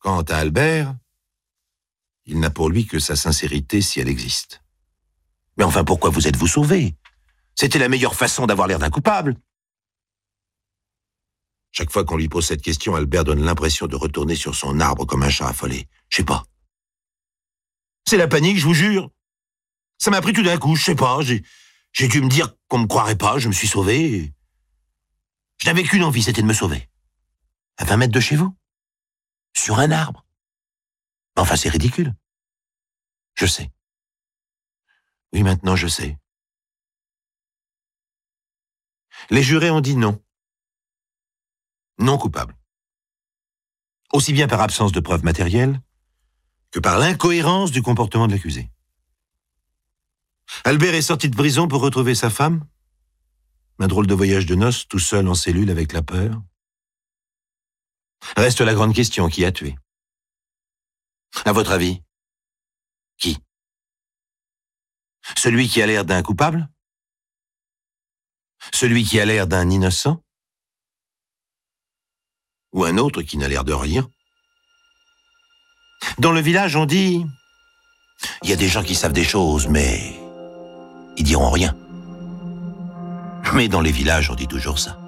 Quant à Albert, il n'a pour lui que sa sincérité si elle existe. Mais enfin, pourquoi vous êtes-vous sauvé? C'était la meilleure façon d'avoir l'air d'un coupable. Chaque fois qu'on lui pose cette question, Albert donne l'impression de retourner sur son arbre comme un chat affolé. Je sais pas. C'est la panique, je vous jure. Ça m'a pris tout d'un coup, je sais pas. J'ai dû me dire qu'on me croirait pas, je me suis sauvé. Je n'avais qu'une envie, c'était de me sauver. À 20 mètres de chez vous? Sur un arbre? Enfin, c'est ridicule. Je sais. Oui, maintenant je sais. Les jurés ont dit non. Non coupable. Aussi bien par absence de preuves matérielles que par l'incohérence du comportement de l'accusé. Albert est sorti de prison pour retrouver sa femme. Un drôle de voyage de noces, tout seul en cellule avec la peur. Reste la grande question, qui a tué? À votre avis, qui? Celui qui a l'air d'un coupable? Celui qui a l'air d'un innocent? Ou un autre qui n'a l'air de rien? Dans le village, on dit... Il y a des gens qui savent des choses, mais... ils diront rien. Mais dans les villages, on dit toujours ça.